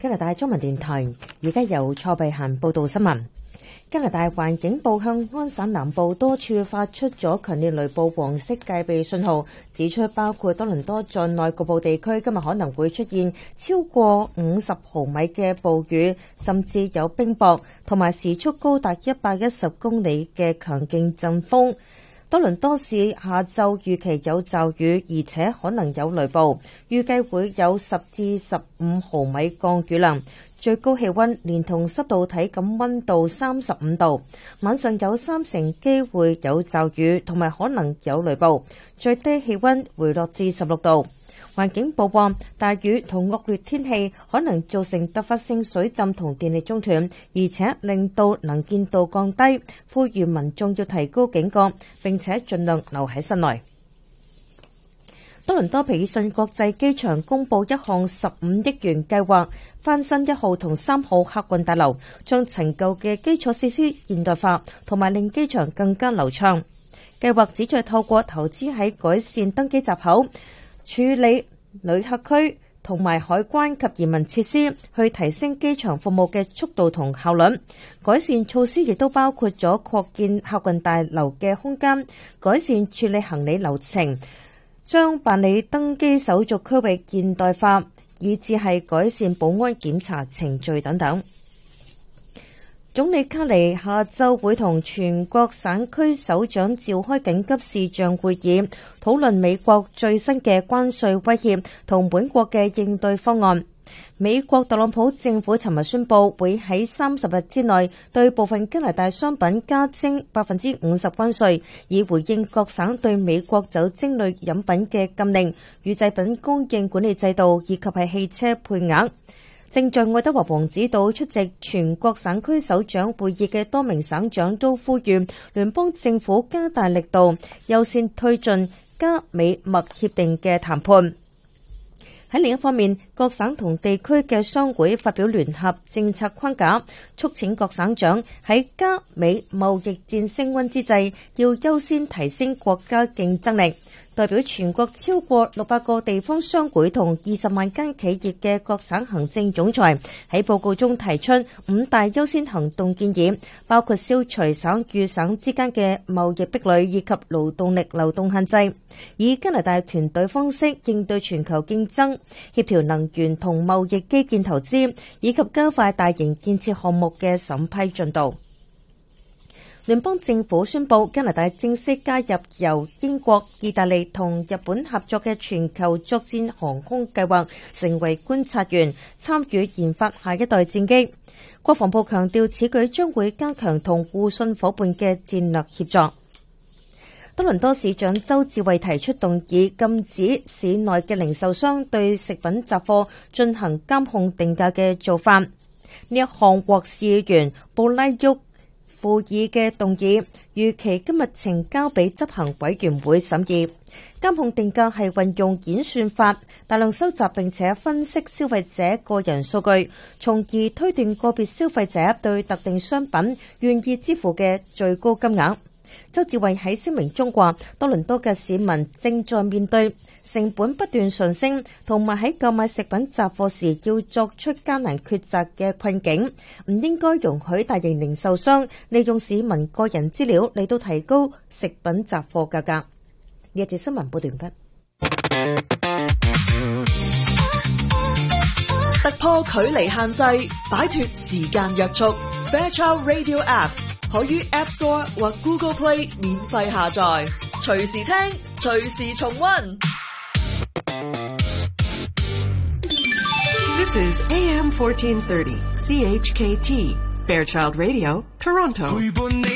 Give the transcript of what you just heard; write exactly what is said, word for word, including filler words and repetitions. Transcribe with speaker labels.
Speaker 1: 加拿大中文電台，而家由蔡碧嫻報道新聞。加拿大環境部向安省南部多處發出咗強烈雷暴黃色戒備信號，指出包括多倫多在內局部地區今日可能會出現超過五十毫米嘅暴雨，甚至有冰雹，同埋時速高達一百一十公里嘅強勁陣風。多倫多市下晝預期有驟雨，而且可能有雷暴，預計會有十至十五毫米降雨量。最高氣溫連同濕度體感溫度三十五度，晚上有三成機會有驟雨，同埋可能有雷暴。最低氣溫回落至十六度。環境部話，大雨同惡劣天氣可能造成突發性水浸同電力中斷，而且令到能見度降低，呼籲民眾要提高警覺，並且盡量留喺室內。多倫多皮爾遜國際機場公布一項十五億元計劃，翻新一號同三號客運大樓，將陳舊嘅基礎設施現代化，同埋令機場更加流暢。計劃旨在透過投資喺改善登機閘口、處理旅客區同埋海關及移民設施，去提升機場服務嘅速度同效率。改善措施亦都包括咗擴建客運大樓嘅空間，改善處理行李流程，將辦理登機手續區域現代化，以至係改善保安檢查程序等等。總理卡尼下晝會同全國省區首長召開緊急視像會議，討論美國最新嘅關稅威脅同本國嘅應對方案。美國特朗普政府尋日宣布，會喺三十日之內對部分加拿大商品加徵百分之五十關稅，以回應各省對美國酒精類飲品嘅禁令、乳製品供應管理制度以及係汽車配額。正在愛德華王子島出席全國省區首長會議嘅多名省長都呼籲聯邦政府加大力度，優先推進加美墨協定嘅談判。喺另一方面，各省同地區嘅商會發表聯合政策框架，促請各省長喺加美貿易戰升溫之際，要優先提升國家競爭力。代表全國超過六百個地方商會同二十萬間企業嘅各省行政總裁喺報告中提出五大優先行動建議，包括消除省與省之間嘅貿易壁壘以及勞動力流動限制，以加拿大團隊方式應對全球競爭，協調能源同貿易基建投資，以及加快大型建設項目嘅審批進度。聯邦政府宣布，加拿大正式加入由英國、意大利同日本合作嘅全球作戰航空計劃，成為觀察員，參與研發下一代戰機。國防部強調，此舉將會加強同互信夥伴嘅戰略協作。多倫多市長周志偉提出動議，禁止市內嘅零售商對食品雜貨進行監控定價嘅做法。呢一項獲市議員布拉沃附議嘅動議，預期今日呈交俾執行委員會審議。監控定價係運用演算法，大量收集並且分析消費者個人數據，從而推斷個別消費者對特定商品願意支付嘅最高金額。周志偉喺聲明中話，多倫多嘅市民正在面對成本不斷上升，同埋喺購買食品雜貨時要作出艱難抉擇嘅困境，唔應該容許大型零售商利用市民個人資料嚟到提高食品雜貨價格。呢一節新聞報道完
Speaker 2: 畢。突破距離限制，擺脫時間約束。Fairchild Radio App 可於 App Store 或 Google Play 免費下載，隨時聽，隨時重溫。
Speaker 3: This is A M fourteen thirty C H K T Fairchild Radio, Toronto.